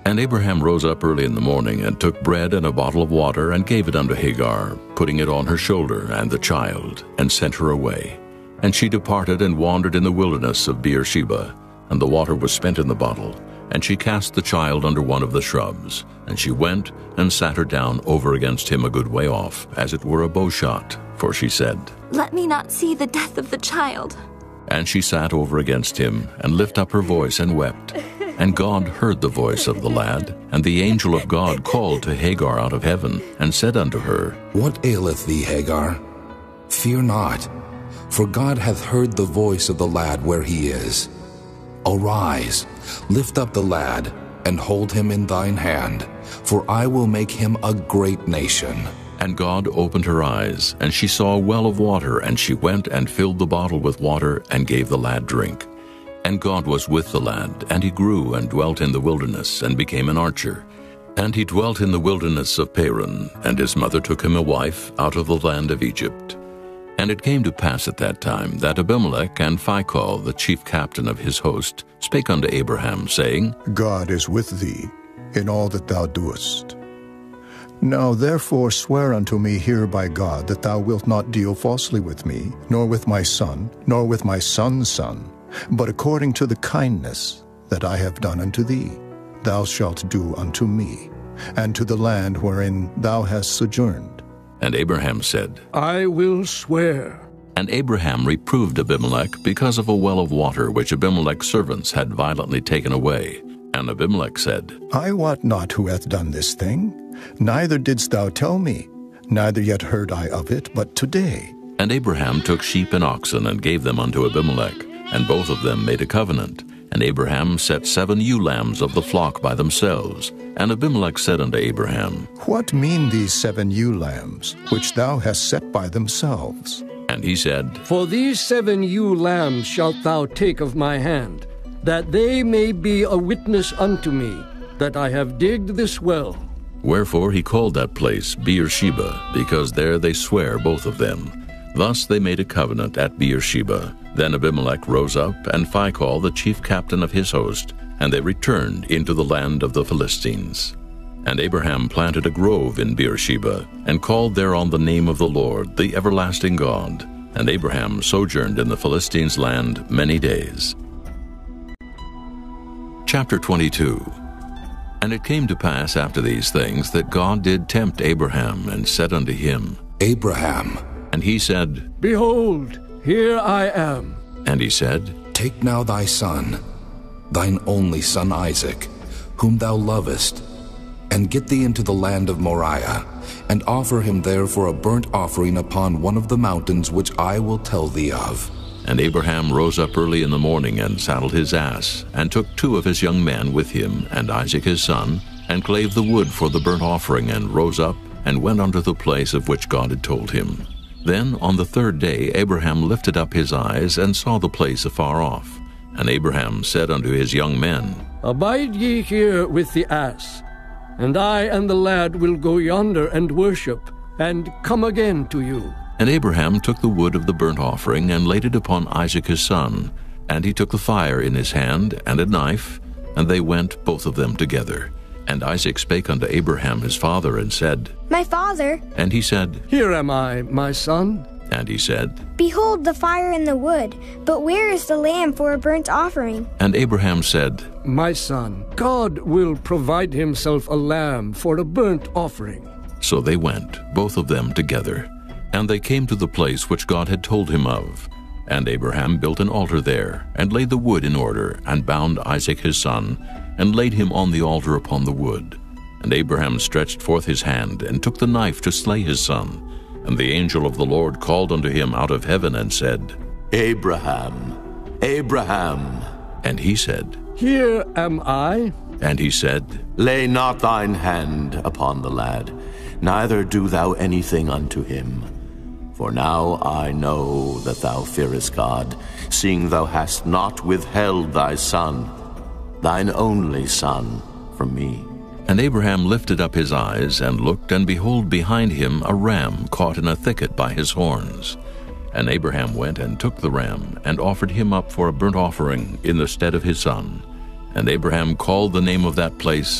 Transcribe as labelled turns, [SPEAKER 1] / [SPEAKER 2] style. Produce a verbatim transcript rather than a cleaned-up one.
[SPEAKER 1] And Abraham rose up early in the morning, and took bread and a bottle of water, and gave it unto Hagar, putting it on her shoulder and the child, and sent her away. And she departed and wandered in the wilderness of Beersheba, and the water was spent in the bottle. And she cast the child under one of the shrubs. And she went and sat her down over against him a good way off, as it were a bow shot. For she said,
[SPEAKER 2] Let me not see the death of the child.
[SPEAKER 1] And she sat over against him, and lifted up her voice and wept. And God heard the voice of the lad. And the angel of God called to Hagar out of heaven, and said unto her,
[SPEAKER 3] What aileth thee, Hagar? Fear not, for God hath heard the voice of the lad where he is. Arise, lift up the lad, and hold him in thine hand, for I will make him a great nation.
[SPEAKER 1] And God opened her eyes, and she saw a well of water, and she went and filled the bottle with water, and gave the lad drink. And God was with the lad, and he grew and dwelt in the wilderness, and became an archer. And he dwelt in the wilderness of Paran, and his mother took him a wife out of the land of Egypt. And it came to pass at that time that Abimelech and Phicol, the chief captain of his host, spake unto Abraham, saying,
[SPEAKER 4] God is with thee in all that thou doest. Now therefore swear unto me here by God that thou wilt not deal falsely with me, nor with my son, nor with my son's son, but according to the kindness that I have done unto thee, thou shalt do unto me, and to the land wherein thou hast sojourned.
[SPEAKER 1] And Abraham said,
[SPEAKER 5] I will swear.
[SPEAKER 1] And Abraham reproved Abimelech because of a well of water which Abimelech's servants had violently taken away. And Abimelech said,
[SPEAKER 4] I wot not who hath done this thing, neither didst thou tell me, neither yet heard I of it, but today.
[SPEAKER 1] And Abraham took sheep and oxen, and gave them unto Abimelech, and both of them made a covenant. And Abraham set seven ewe lambs of the flock by themselves. And Abimelech said unto Abraham,
[SPEAKER 4] What mean these seven ewe lambs, which thou hast set by themselves?
[SPEAKER 1] And he said,
[SPEAKER 5] For these seven ewe lambs shalt thou take of my hand, that they may be a witness unto me, that I have digged this well.
[SPEAKER 1] Wherefore he called that place Beersheba, because there they sware both of them. Thus they made a covenant at Beersheba. Then Abimelech rose up, and Phicol the chief captain of his host, and they returned into the land of the Philistines. And Abraham planted a grove in Beersheba, and called thereon the name of the Lord, the everlasting God. And Abraham sojourned in the Philistines' land many days. Chapter twenty-two. And it came to pass after these things that God did tempt Abraham, and said unto him,
[SPEAKER 3] Abraham.
[SPEAKER 1] And he said,
[SPEAKER 5] Behold, here I am.
[SPEAKER 1] And he said,
[SPEAKER 3] Take now thy son, thine only son Isaac, whom thou lovest, and get thee into the land of Moriah, and offer him there for a burnt offering upon one of the mountains which I will tell thee of.
[SPEAKER 1] And Abraham rose up early in the morning, and saddled his ass, and took two of his young men with him, and Isaac his son, and clave the wood for the burnt offering, and rose up, and went unto the place of which God had told him. Then on the third day Abraham lifted up his eyes, and saw the place afar off. And Abraham said unto his young men,
[SPEAKER 5] Abide ye here with the ass, and I and the lad will go yonder and worship, and come again to you.
[SPEAKER 1] And Abraham took the wood of the burnt offering, and laid it upon Isaac his son. And he took the fire in his hand, and a knife, and they went both of them together. And Isaac spake unto Abraham his father, and said,
[SPEAKER 6] My father.
[SPEAKER 1] And he said,
[SPEAKER 5] Here am I, my son.
[SPEAKER 1] And he said,
[SPEAKER 6] Behold the fire and the wood, but where is the lamb for a burnt offering?
[SPEAKER 1] And Abraham said,
[SPEAKER 5] My son, God will provide himself a lamb for a burnt offering.
[SPEAKER 1] So they went, both of them together. And they came to the place which God had told him of. And Abraham built an altar there, and laid the wood in order, and bound Isaac his son, and laid him on the altar upon the wood. And Abraham stretched forth his hand, and took the knife to slay his son. And the angel of the Lord called unto him out of heaven, and said,
[SPEAKER 7] Abraham, Abraham.
[SPEAKER 1] And he said,
[SPEAKER 5] Here am I.
[SPEAKER 1] And he said,
[SPEAKER 7] Lay not thine hand upon the lad, neither do thou anything unto him. For now I know that thou fearest God, seeing thou hast not withheld thy son, thine only son, from me.
[SPEAKER 1] And Abraham lifted up his eyes, and looked, and behold behind him a ram caught in a thicket by his horns. And Abraham went and took the ram, and offered him up for a burnt offering in the stead of his son. And Abraham called the name of that place